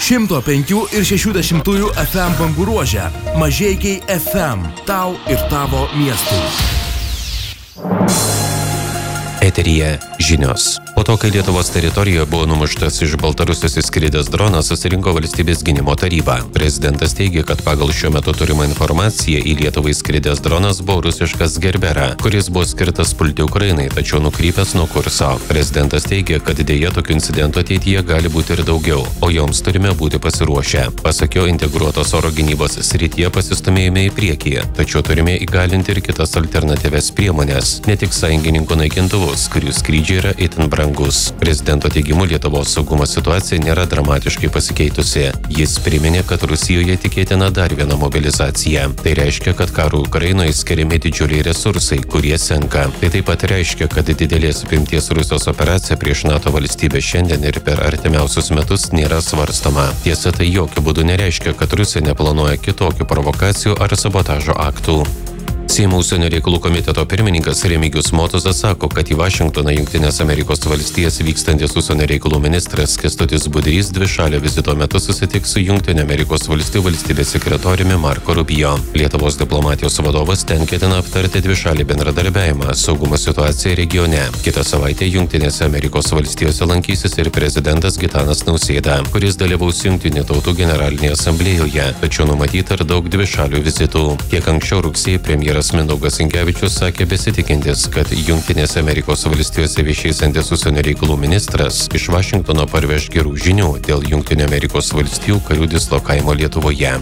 105 ir 60 FM bangų ruože. Mažeikiai FM. Tau ir tavo miestui. Eteryje žinios. Po to, kai Lietuvos teritorijoje buvo numuštas iš Baltarusijos įskridęs dronas, susirinko Valstybės gynimo taryba. Prezidentas teigė, kad pagal šiuo metu turimą informaciją į Lietuvą įskridęs dronas buvo rusiškas Gerbera, kuris buvo skirtas pulti Ukrainai, tačiau nukrypęs nuo kurso. Prezidentas teigė, kad dėja tokių incidentų ateityje gali būti ir daugiau, o joms turime būti pasiruošę. Pasak jo, integruotos oro gynybos srityje pasistumėjome į priekį, tačiau turime įgalinti ir kitas alternatyves priemonės, ne tik sąjungininkų naikintuvus, kurių skrydžiai yra itin brangus. Prezidento teigimu, Lietuvos saugumo situacija nėra dramatiškai pasikeitusi. Jis priminė, kad Rusijoje tikėtina dar viena mobilizacija. Tai reiškia, kad karui Ukrainoje skiriami didžiuliai resursai, kurie senka. Tai taip pat reiškia, kad didelės apimties Rusijos operacija prieš NATO valstybę šiandien ir per artimiausius metus nėra svarstoma. Tiesa, tai jokių būdų nereiškia, kad Rusija neplanuoja kitokių provokacijų ar sabotažo aktų. Seimo užsienio reikalų komiteto pirmininkas Remigijus Motuzas sako, kad į Vašingtoną, Jungtinės Amerikos valstijas vykstantis užsienio reikalų ministras Kęstutis Budrys dvišalio vizito metu susitiks su Jungtinių Amerikos valstijų valstybės sekretoriumi Marco Rubio. Lietuvos diplomatijos vadovas ten ketina aptarti dvišalį bendradarbiavimą, saugumo situaciją regione. Kitą savaitę Jungtinėse Amerikos valstijose lankysis ir prezidentas Gitanas Nausėda, kuris dalyvaus Jungtinių tautų generalinėje asamblėjoje, tačiau numatyta ir daug dvišalių vizitų. Kiek anksčiau rugsėjį premjeras Mindaugas Sinkevičius sakė besitikintis, kad Jungtinėse Amerikos valstijose viešėsiantis užsienio reikalų ministras iš Vašingtono parveš gerų žinių dėl Jungtinių Amerikos valstijų karių dislokavimo Lietuvoje.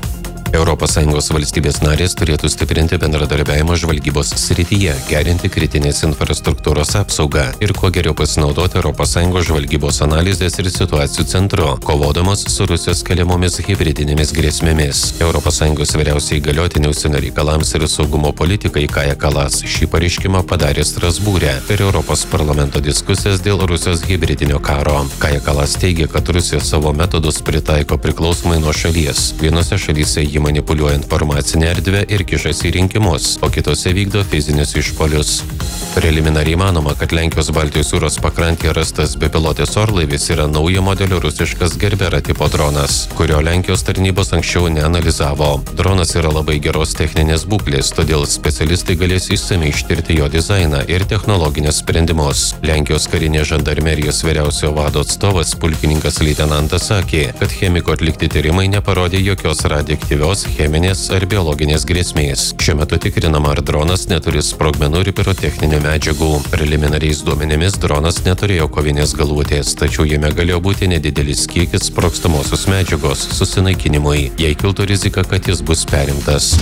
ES valstybės narės turėtų stiprinti bendradarbiavimą žvalgybos srityje, gerinti kritinės infrastruktūros apsaugą ir kuo geriau pasinaudoti ES žvalgybos analizės ir situacijų centru, kovodamos su Rusijos keliamomis hibridinėmis grėsmėmis. ES vyriausiai įgaliotinė užsienio reikalams ir saugumo politikai Kaja Kalas šį pareiškimą padarė Strasbūre per Europos parlamento diskusijas dėl Rusijos hibridinio karo. Kaja Kalas teigia, kad Rusija savo metodus pritaiko priklausomai nuo šalies. Vienose šalyse ji manipuliuoja informacinę erdvę ir kišasi į rinkimus, o kitose vykdo fizinius išpuolius. Preliminariai manoma, kad Lenkijos Baltijos jūros pakrantėje rastas bepilotis orlaivis yra naujo modelio rusiškas Gerbera tipo dronas, kurio Lenkijos tarnybos anksčiau neanalizavo. Dronas yra labai geros techninės būklės, todėl specialistai galės išsamiai ištirti jo dizainą ir technologinius sprendimus. Lenkijos karinės žandarmerijos vyriausiojo vado atstovas pulkininkas leitenantas sakė, kad chemiko atlikti tyrimai neparodė jokios radioaktyvios, cheminės ar biologinės grėsmės. Šiuo metu tikrinama, ar dronas neturi sprogmenų ir pirotechninių medžiagų. Preliminariais duomenimis dronas neturėjo kovinės galvutės, tačiau jame galėjo būti nedidelis kiekis sprogstamosios medžiagos susinaikinimui, jei kiltų rizika, kad jis bus perimtas.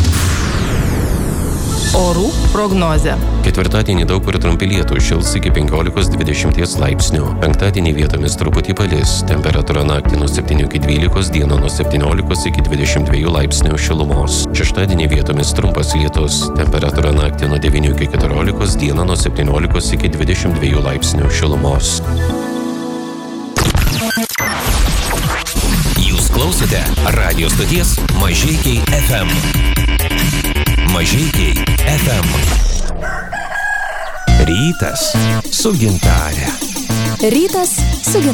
Orų prognozė. Ketvirtadienį daug kur trumpi lietūs, šils iki 15-20 laipsnių. Penktadienį vietomis truputį palis. Temperatūra naktį nuo 7 iki 12, dieną nuo 17 iki 22 laipsnių šilumos. Šeštadienį vietomis trumpas lietus. Temperatūra naktį nuo 9 iki 14, dieną nuo 17 iki 22 laipsnių šilumos. Jūs klausote radio stoties Mažeikiai FM. Mažeikiai FM. Rytas su gintare. Rytas su gintare.